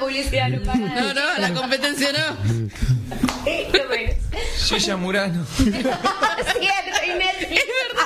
publicidad no pagada. No, la competencia no. Gilla Murano. Cierto, y Netflix.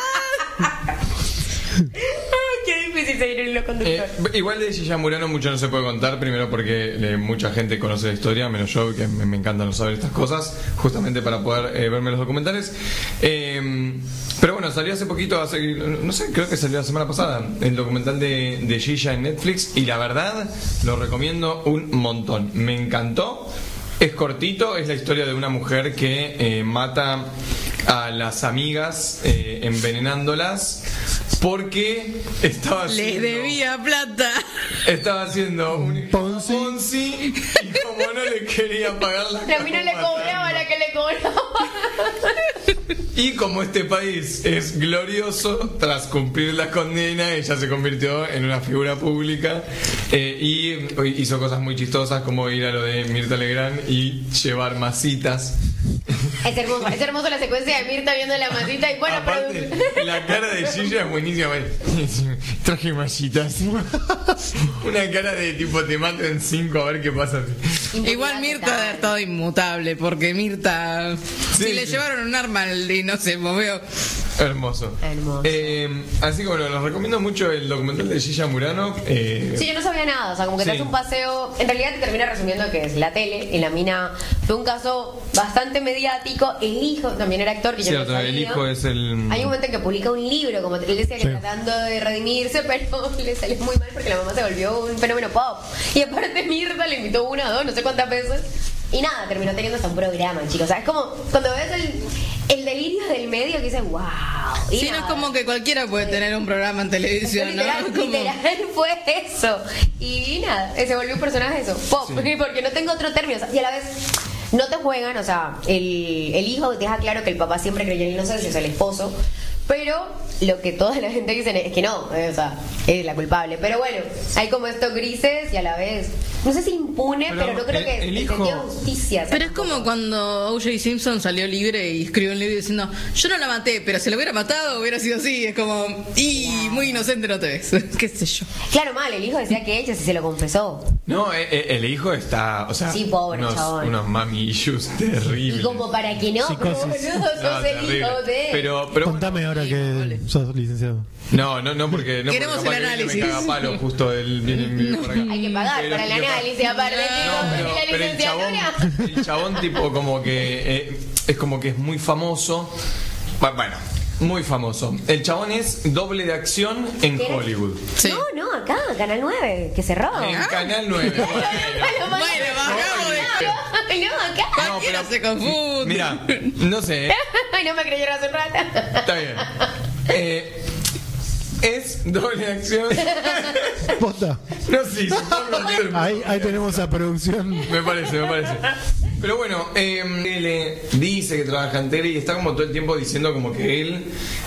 Qué difícil seguir el hilo conductor. Igual de Gilla Murano mucho no se puede contar. Primero porque mucha gente conoce la historia, menos yo, que me encanta no saber estas cosas, justamente para poder verme los documentales. Pero bueno, salió hace poquito, no sé, creo que salió la semana pasada, el documental de Gilla en Netflix, y la verdad lo recomiendo un montón. Me encantó. Es cortito, es la historia de una mujer que mata a las amigas envenenándolas porque estaba haciendo... Les debía plata. Estaba haciendo un Ponzi y como no le quería pagar la a mí no le cobraba la que le cobraba. Y como este país es glorioso, tras cumplir la condena, ella se convirtió en una figura pública y hizo cosas muy chistosas como ir a lo de Mirta Legrand y llevar masitas. Es hermoso la secuencia de Mirta viendo la masita y bueno, aparte, la cara de Gilla es buenísima. Traje masitas. Una cara de tipo te mato en 5 a ver qué pasa. Igual Mirta ha estado inmutable, porque Mirta, si le llevaron un arma y no se movió. Hermoso. Así que bueno, les recomiendo mucho el documental de Gilla Murano. Sí, yo no sabía nada, o sea, como que te hace un paseo. En realidad te termina resumiendo que es la tele, y la mina fue un caso bastante mediático. El hijo también era actor, que yo no sabía. El hijo es el... Hay un momento en que publica un libro, como él decía, que tratando de redimirse, pero le salió muy mal porque la mamá se volvió un fenómeno pop. Y aparte Mirta le invitó 1 o 2, no sé cuántas veces. Y nada, terminó teniendo hasta un programa, chicos. O sea, es como cuando ves el delirio del medio que dices, wow. Sí, no es como que cualquiera puede tener un programa en televisión, literal, ¿no? Literal fue eso. Y nada, se volvió un personaje de eso, pop, porque no tengo otro término. O sea, y a la vez no te juegan, o sea, el hijo deja claro que el papá siempre creyó en la inocencia, o sea, el esposo. Pero lo que toda la gente dice es que no, o sea, es la culpable. Pero bueno, hay como estos grises y a la vez, no sé si impune, pero no creo que el hijo... sentido de justicia. Pero es como cuando O.J. Simpson salió libre y escribió un libro diciendo, yo no la maté, pero si la hubiera matado hubiera sido así. Es como, muy inocente no te ves. Qué sé yo. Claro, mal, el hijo decía que ella sí se lo confesó. No, el hijo está, o sea, sí, pobre, unos mami issues terribles. Y como para que no, boludo, sos el hijo de... Pero contame ahora que sos licenciado. No, porque no, queremos el análisis. Me caga palo justo viene por acá. Hay que pagar para el análisis, aparte de la licenciatura. El chabón tipo como que es como que es muy famoso. Bueno, muy famoso. El chabón es doble de acción en Hollywood. Sí. No, acá, Canal 9, que cerró. En Canal 9. Bueno, bajamos de... No, acá. Cualquiera se confunde. Mira, no sé. Ay, no me creyeron hace un rato. Está bien. Es doble de acción. ¿Posta? No, sí, supongo. Ahí tenemos a producción. Me parece. Pero bueno, él dice que trabaja en tele y está como todo el tiempo diciendo como que él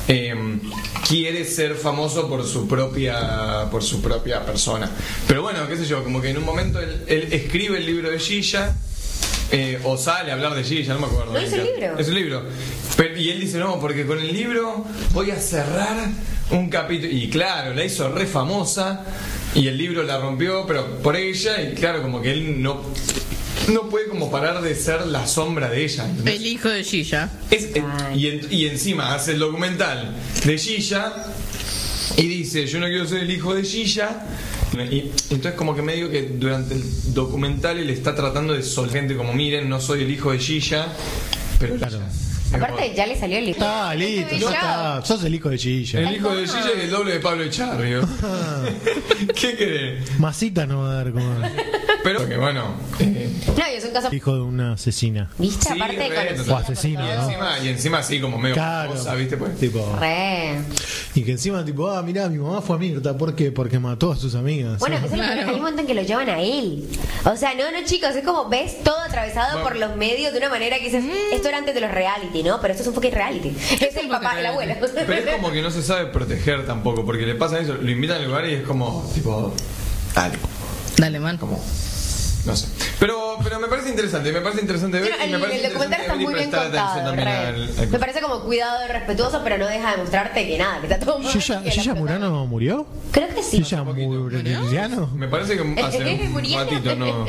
quiere ser famoso por su propia persona. Pero bueno, qué sé yo, como que en un momento él escribe el libro de Gilla. O sale a hablar de Gilla, no me acuerdo. ¿No es el libro? Es el libro. Y él dice, no, porque con el libro voy a cerrar un capítulo. Y claro, la hizo re famosa y el libro la rompió, pero por ella. Y claro, como que él no puede como parar de ser la sombra de ella. ¿Entendés? El hijo de Gilla. Y encima hace el documental de Gilla y dice, yo no quiero ser el hijo de Gilla. Y entonces como que medio que durante el documental él está tratando de soltar gente como, miren, no soy el hijo de Gilla, pero claro. Aparte ya le salió el libro. Está listo, ya está. Sos el hijo de Gilla. El hijo de Gilla y el doble de Pablo Echarri. ¿Qué querés? Masita no va a dar como... Pero que bueno. No, y es un caso. Hijo de una asesina. ¿Viste? Sí, Aparte de o asesino, y encima así como medio famosa, ¿viste? Pues. Tipo, y que encima tipo, mirá, mi mamá fue a Mirta, ¿por qué? Porque mató a sus amigas. Bueno, eso es lo que hay un momento en que lo llevan a él. O sea, no, chicos, es como ves todo atravesado por los medios de una manera que dices, esto era antes de los reality, ¿no? Pero esto es un fucking reality. Es el papá, el abuelo. Pero es como que no se sabe proteger tampoco, porque le pasa eso, lo invitan al lugar y es como, tipo, dale, man. Como, no sé. Pero me parece interesante ver. Y me parece el documental está muy bien contado. Me parece como cuidado y respetuoso, pero no deja de mostrarte que nada, que está todo muy bien. ¿Gilla Murano murió? Creo que sí. ¿Gilla Murano? Me parece que hace un ratito, no.